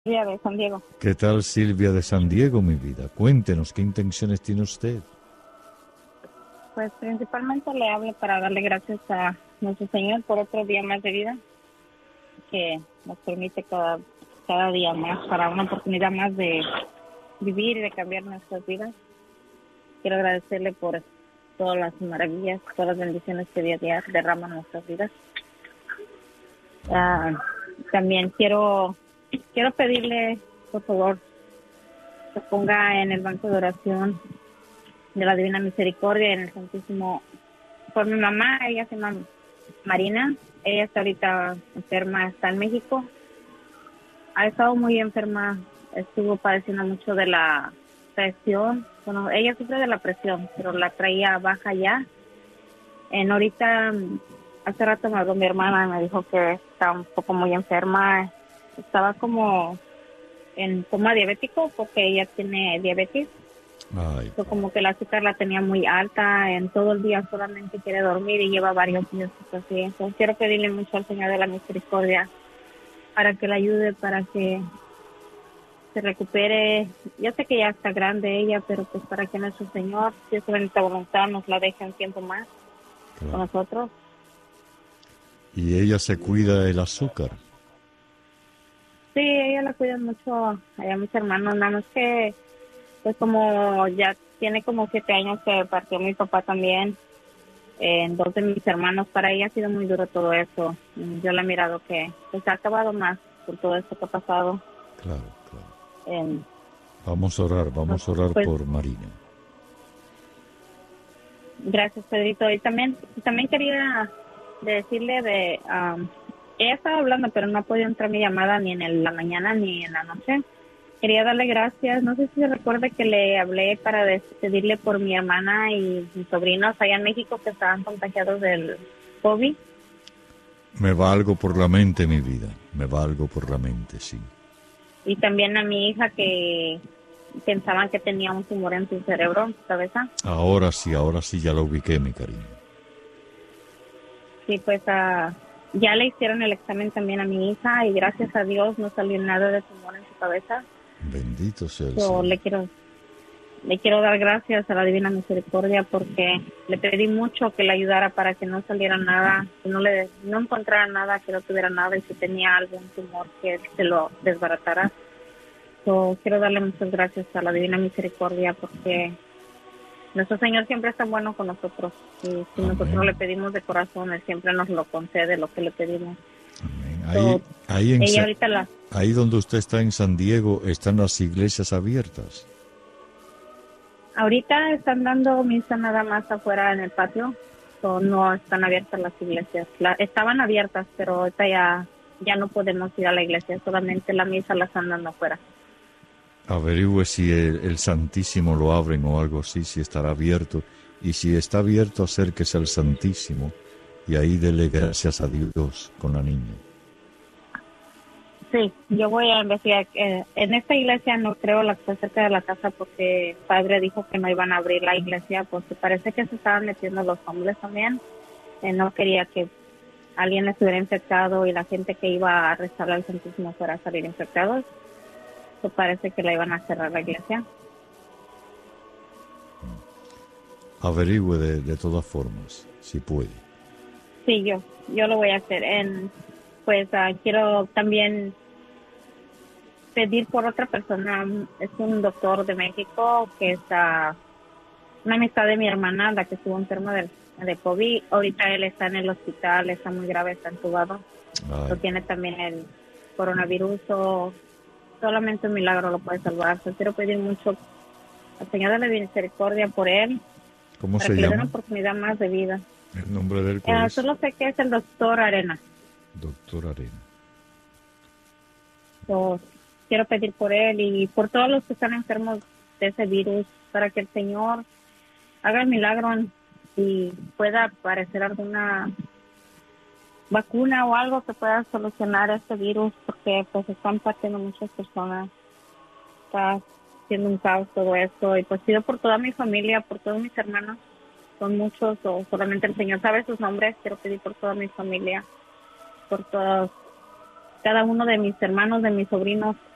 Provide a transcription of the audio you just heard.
Silvia de San Diego. ¿Qué tal, Silvia de San Diego, mi vida? Cuéntenos, ¿qué intenciones tiene usted? Pues principalmente le hablo para darle gracias a nuestro Señor por otro día más de vida, que nos permite cada día más, para una oportunidad más de vivir y de cambiar nuestras vidas. Quiero agradecerle por todas las maravillas, todas las bendiciones que día a día derrama en nuestras vidas. También quiero pedirle, por favor, que ponga en el banco de oración de la Divina Misericordia en el Santísimo por mi mamá. Ella se llama Marina. Ella está ahorita enferma, está en México. Ha estado muy enferma, estuvo padeciendo mucho de la presión. Bueno, ella sufre de la presión, pero la traía baja ya. Ahorita, hace rato me habló mi hermana y me dijo que está un poco muy enferma. Estaba como en coma diabético porque ella tiene diabetes. Ay, Como que el azúcar la tenía muy alta, en todo el día solamente quiere dormir y lleva varios días así. Entonces quiero pedirle mucho al Señor de la Misericordia para que la ayude, para que se recupere. Yo sé que ya está grande ella, pero pues para que nuestro Señor, si es su bendita voluntad, nos la deje un tiempo más con claro. nosotros. ¿Y ella se cuida el azúcar? Sí, ella la cuida mucho, hay mis hermanos, nada más que pues como ya tiene como 7 años que partió mi papá también, dos de mis hermanos, para ella ha sido muy duro todo eso. Yo la he mirado que pues ha acabado más por todo esto que ha pasado. Claro, claro. Eh, Vamos a orar pues por Marina. gracias, Pedrito. Y también quería decirle ella estaba hablando, pero no ha podido entrar mi llamada ni en la mañana ni en la noche. Quería darle gracias. No sé si se recuerda que le hablé para despedirle por mi hermana y mis sobrinos allá en México que estaban contagiados del COVID. Me va algo por la mente, mi vida. Me va algo por la mente, sí. Y también a mi hija que pensaban que tenía un tumor en su cerebro, en su cabeza. Ahora sí, ya lo ubiqué, mi cariño. Sí, pues ya le hicieron el examen también a mi hija y gracias a Dios no salió nada de tumor en su cabeza. Bendito sea el Yo Señor. le quiero dar gracias a la Divina Misericordia porque le pedí mucho que le ayudara para que no saliera nada, que no encontrara nada, que no tuviera nada, y si tenía algún tumor que se lo desbaratara. So, quiero darle muchas gracias a la Divina Misericordia porque nuestro Señor siempre es tan bueno con nosotros, y si nosotros le Amén. pedimos de corazón, Él siempre nos lo concede, lo que le pedimos. Amén. So, ella ahorita Ahí donde usted está en San Diego, ¿están las iglesias abiertas? ahorita están dando misa nada más afuera en el patio. No están abiertas las iglesias. Estaban abiertas, pero ahorita ya no podemos ir a la iglesia, solamente la misa la están dando afuera. Averigüe si el Santísimo lo abren o algo así, si estará abierto. Y si está abierto, acérquese al Santísimo y ahí dele gracias a Dios con la niña. Sí, yo voy a investigar. En esta iglesia no creo, la que está cerca de la casa, porque el padre dijo que no iban a abrir la iglesia, porque parece que se estaban metiendo los hombres también. No quería que alguien estuviera infectado y la gente que iba a rezar al Santísimo fuera a salir infectados. Parece que la iban a cerrar la iglesia. Averigüe de todas formas, si puede. Sí, yo lo voy a hacer. Pues quiero también pedir por otra persona. Es un doctor de México que está una amistad de mi hermana, la que estuvo enferma de COVID. Ahorita él está en el hospital, está muy grave, está entubado. Tiene también el coronavirus. Solamente un milagro lo puede salvar. Quiero pedir mucho al Señor de la Misericordia por él, ¿Cómo para se que le dé llama? una oportunidad más de vida. ¿El nombre de él cuál es? Solo sé que es el doctor Arena. Doctor Arena. Quiero pedir por él y por todos los que están enfermos de ese virus, para que el Señor haga el milagro y pueda aparecer alguna vacuna o algo que pueda solucionar este virus, porque pues están partiendo muchas personas. Está siendo un caos todo esto, y pues pido por toda mi familia, por todos mis hermanos. Son muchos, o solamente el Señor sabe sus nombres. Quiero pedir por toda mi familia, por todos, cada uno de mis hermanos, de mis sobrinos,